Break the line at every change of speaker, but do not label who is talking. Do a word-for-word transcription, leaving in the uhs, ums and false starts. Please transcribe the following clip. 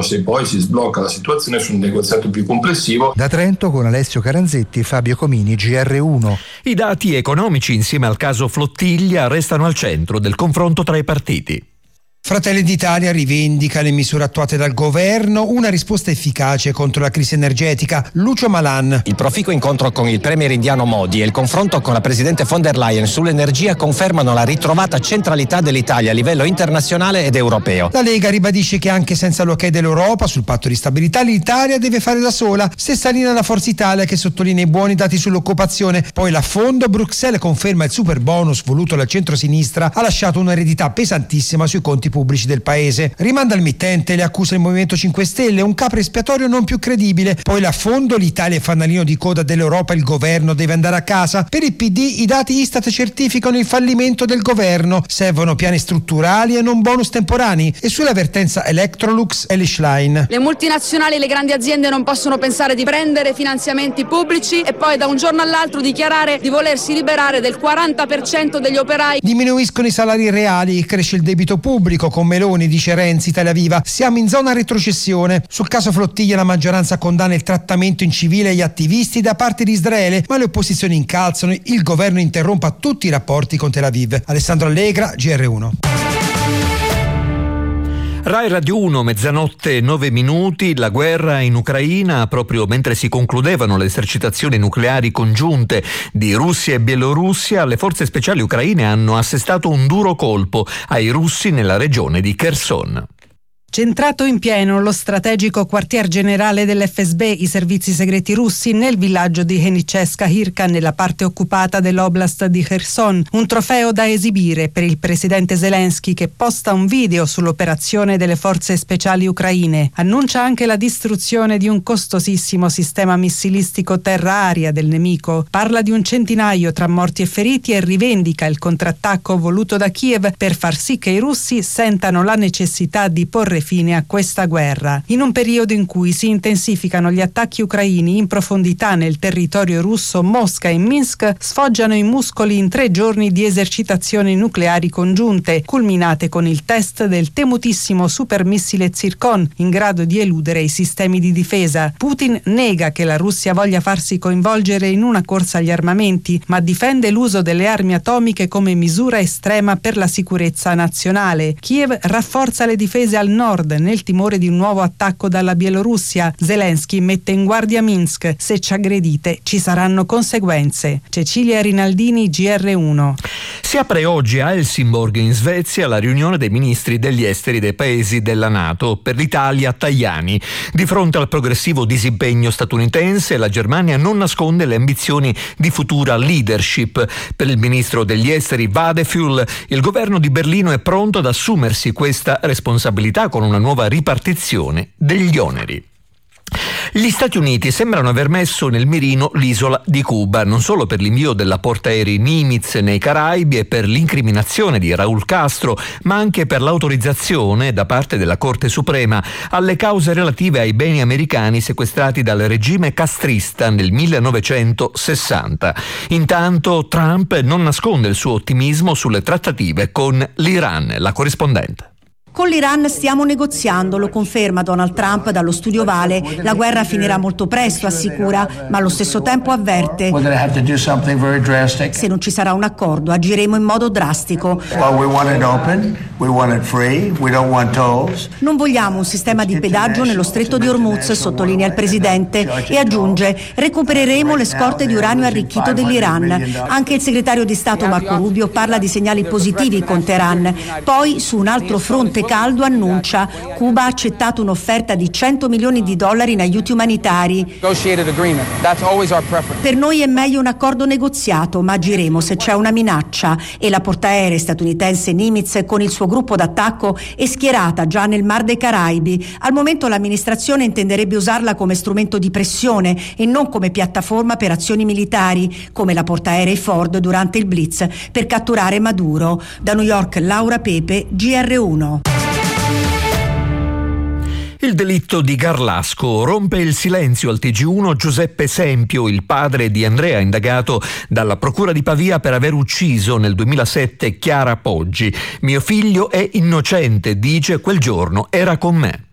se poi si sblocca la situazione su un negoziato più complessivo.
Da Trento con Alessio Caranzetti, Fabio Comini, G R uno.
I dati economici insieme al caso Flottiglia restano al centro del confronto tra i partiti.
Fratelli d'Italia rivendica le misure attuate dal governo, una risposta efficace contro la crisi energetica. Lucio Malan.
Il proficuo incontro con il premier indiano Modi e il confronto con la presidente von der Leyen sull'energia confermano la ritrovata centralità dell'Italia a livello internazionale ed europeo.
La Lega ribadisce che anche senza l'ok dell'Europa sul patto di stabilità l'Italia deve fare da sola. Stessa linea da Forza Italia che sottolinea i buoni dati sull'occupazione. Poi l'affondo, Bruxelles conferma il super bonus voluto dal centro-sinistra, ha lasciato un'eredità pesantissima sui conti pubblici del paese. Rimanda al mittente le accuse del Movimento cinque Stelle, un capro espiatorio non più credibile. Poi l'affondo, l'Italia è fanalino di coda dell'Europa, il governo deve andare a casa. Per il P D i dati Istat certificano il fallimento del governo, servono piani strutturali e non bonus temporanei. E sull'avvertenza Electrolux e Schlein.
Le multinazionali e le grandi aziende non possono pensare di prendere finanziamenti pubblici e poi da un giorno all'altro dichiarare di volersi liberare del quaranta per cento degli operai.
Diminuiscono i salari reali, cresce il debito pubblico con Meloni, dice Renzi, Italia Viva. Siamo in zona retrocessione. Sul caso Flottiglia la maggioranza condanna il trattamento incivile agli attivisti da parte di Israele, ma le opposizioni incalzano, il governo interrompa tutti i rapporti con Tel Aviv. Alessandro Allegra, G R uno.
Rai Radio uno, mezzanotte nove minuti, la guerra in Ucraina. Proprio mentre si concludevano le esercitazioni nucleari congiunte di Russia e Bielorussia, le forze speciali ucraine hanno assestato un duro colpo ai russi nella regione di Kherson.
Centrato in pieno lo strategico quartier generale dell'F S B, i servizi segreti russi, nel villaggio di Henichevska-Hirka, nella parte occupata dell'oblast di Kherson. Un trofeo da esibire per il presidente Zelensky, che posta un video sull'operazione delle forze speciali ucraine. Annuncia anche la distruzione di un costosissimo sistema missilistico terra-aria del nemico. Parla di un centinaio tra morti e feriti e rivendica il contrattacco voluto da Kiev per far sì che i russi sentano la necessità di porre fine a questa guerra. In un periodo in cui si intensificano gli attacchi ucraini in profondità nel territorio russo, Mosca e Minsk sfoggiano i muscoli in tre giorni di esercitazioni nucleari congiunte, culminate con il test del temutissimo supermissile Zircon, in grado di eludere i sistemi di difesa. Putin nega che la Russia voglia farsi coinvolgere in una corsa agli armamenti, ma difende l'uso delle armi atomiche come misura estrema per la sicurezza nazionale. Kiev rafforza le difese al nord nel timore di un nuovo attacco dalla Bielorussia. Zelensky mette in guardia Minsk: se ci aggredite ci saranno conseguenze. Cecilia Rinaldini, G R uno.
Si apre oggi a Helsingborg in Svezia la riunione dei ministri degli esteri dei paesi della NATO. Per l'Italia Tajani. Di fronte al progressivo disimpegno statunitense, la Germania non nasconde le ambizioni di futura leadership. Per il ministro degli esteri Wadefuhl, il governo di Berlino è pronto ad assumersi questa responsabilità con una nuova ripartizione degli oneri. Gli Stati Uniti sembrano aver messo nel mirino l'isola di Cuba, non solo per l'invio della portaerei Nimitz nei Caraibi e per l'incriminazione di Raúl Castro, ma anche per l'autorizzazione da parte della Corte Suprema alle cause relative ai beni americani sequestrati dal regime castrista nel millenovecentosessanta. Intanto Trump non nasconde il suo ottimismo sulle trattative con l'Iran. La corrispondente.
Con l'Iran stiamo negoziando, lo conferma Donald Trump dallo studio Vale. La guerra finirà molto presto, assicura, ma allo stesso tempo avverte: se non ci sarà un accordo agiremo in modo drastico. Non vogliamo un sistema di pedaggio nello stretto di Hormuz, sottolinea il presidente, e aggiunge: recupereremo le scorte di uranio arricchito dell'Iran. Anche il segretario di Stato Marco Rubio parla di segnali positivi con Teheran. Poi, su un altro fronte caldo, annuncia: Cuba ha accettato un'offerta di cento milioni di dollari in aiuti umanitari. Per noi è meglio un accordo negoziato, ma agiremo se c'è una minaccia. E la portaerei statunitense Nimitz, con il suo gruppo d'attacco, è schierata già nel Mar dei Caraibi. Al momento l'amministrazione intenderebbe usarla come strumento di pressione e non come piattaforma per azioni militari, come la portaerei Ford durante il Blitz per catturare Maduro. Da New York, Laura Pepe, G R uno.
Il delitto di Garlasco. Rompe il silenzio al T G uno Giuseppe Sempio, il padre di Andrea, indagato dalla procura di Pavia per aver ucciso nel duemilasette Chiara Poggi. Mio figlio è innocente, dice, quel giorno era con me.